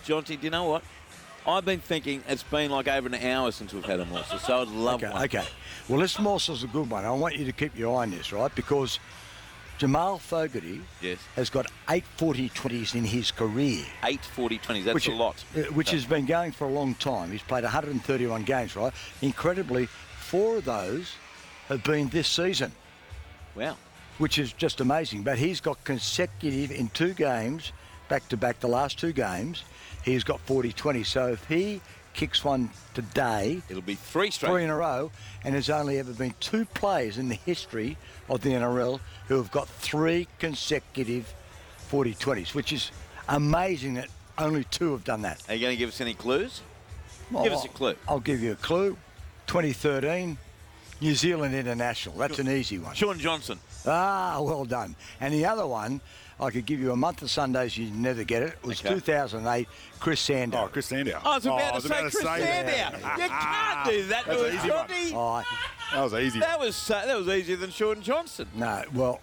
Jonty, do you know what? I've been thinking it's been like over an hour since we've had a morsel, so I'd love one. Okay. Well, this morsel's a good one. I want you to keep your eye on this, right? Because Jamal Fogarty has got 8 40-20s in his career. 8 40-20s, that's a lot. Which has been going for a long time. He's played 131 games, right? Incredibly, 4 of those have been this season. Wow. Which is just amazing. But he's got consecutive in 2 games, back-to-back, the last 2 games, he's got 40-20. So if he kicks one today, it'll be 3 straight. 3 in a row, and there's only ever been 2 players in the history of the NRL who have got 3 consecutive 40-20s, which is amazing that only 2 have done that. Are you going to give us any clues? Well, give us a clue. I'll give you a clue. 2013, New Zealand International. That's an easy one. Shaun Johnson. Ah, well done. And the other one, I could give you a month of Sundays, you'd never get it. It was 2008, Chris Sandow. Oh, Chris Sandow. I was about to say Chris Sandow. You can't do that to an easy one. That was easy. That was easier than Shaun Johnson. No, well,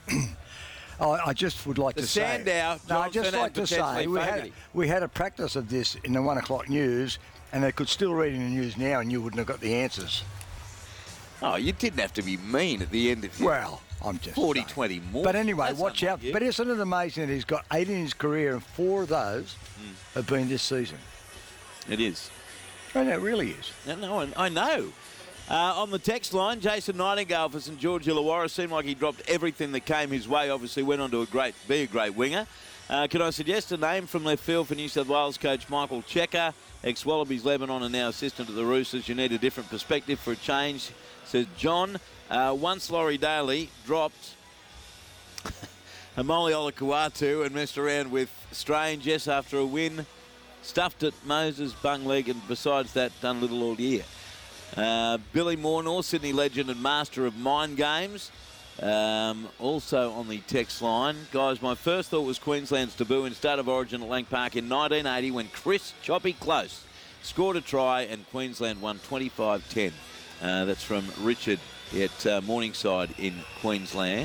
I just would like to say... Sandow, No, I'd just like to say, we had a practice of this in the 1 o'clock news, and they could still read in the news now and you wouldn't have got the answers. Oh, you didn't have to be mean at the end of it. Well, I'm just 40-20 more. But anyway, watch out. But isn't it amazing that he's got 8 in his career and 4 of those have been this season? It is. And it really is. No, I know. On the text line, Jason Nightingale for St George Illawarra seemed like he dropped everything that came his way. Obviously went on to be a great winger. Can I suggest a name from left field for New South Wales coach Michael Checker, ex-Wallabies Lebanon and now assistant to the Roosters? You need a different perspective for a change, says John. Once Laurie Daly dropped Amoli Olakuatu and messed around with Strange, yes, after a win. Stuffed at Moses, Bung League, and besides that, done little all year. Billy Mornor, Sydney legend and master of mind games. Also on the text line. Guys, my first thought was Queensland's debut in State of Origin at Lang Park in 1980 when Chris Choppy Close scored a try and Queensland won 25-10. That's from Richard at Morningside in Queensland.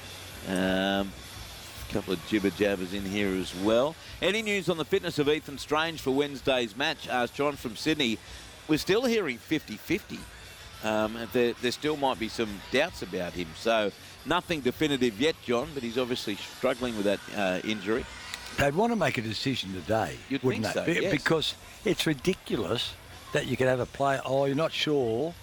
A couple of jibber-jabbers in here as well. Any news on the fitness of Ethan Strange for Wednesday's match? Asked John from Sydney. We're still hearing 50-50. There still might be some doubts about him. So nothing definitive yet, John, but he's obviously struggling with that injury. They'd want to make a decision today, You'd wouldn't think they? so, yes. Because it's ridiculous that you could have a player, you're not sure